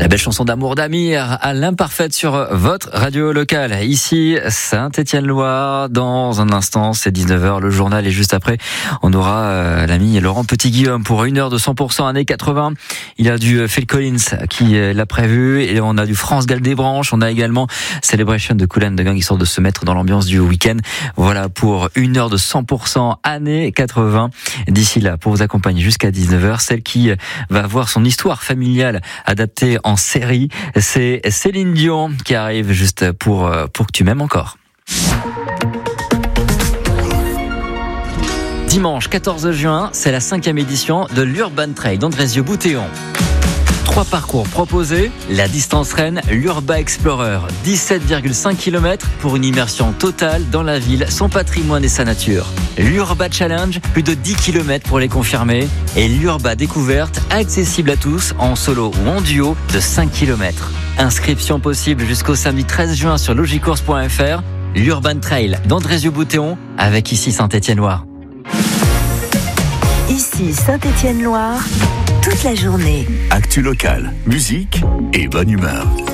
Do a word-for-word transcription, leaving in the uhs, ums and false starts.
La belle chanson d'amour d'Amir à l'imparfaite sur votre radio locale. Ici, Saint-Étienne-Loire. Dans un instant, c'est dix-neuf heures, le journal. Et juste après, on aura euh, l'ami Laurent Petit-Guillaume pour une heure de cent pour cent années quatre-vingts. Il y a du Phil Collins qui euh, l'a prévu. Et on a du France Gall des Branches. On a également Celebration de Kool and the Gang, histoire de se mettre dans l'ambiance du week-end. Voilà pour une heure de cent pour cent années quatre-vingts. D'ici là, pour vous accompagner jusqu'à dix-neuf heures, celle qui va voir son histoire familiale adaptée en série, c'est Céline Dion qui arrive juste pour, pour que tu m'aimes encore. Dimanche quatorze juin, c'est la cinquième édition de l'Urban Trail d'Andrézieux-Bouthéon. Trois parcours proposés, la distance Rennes, l'Urba Explorer, dix-sept virgule cinq kilomètres pour une immersion totale dans la ville, son patrimoine et sa nature. L'Urba Challenge, plus de dix kilomètres pour les confirmer. Et l'Urba Découverte, accessible à tous, en solo ou en duo, de cinq kilomètres. Inscription possible jusqu'au samedi treize juin sur logicourse point f r. L'Urban Trail d'Andrézieux-Bouthéon, avec ici Saint-Étienne-Loire. Ici Saint-Étienne-Loire, toute la journée. Actu locale, musique et bonne humeur.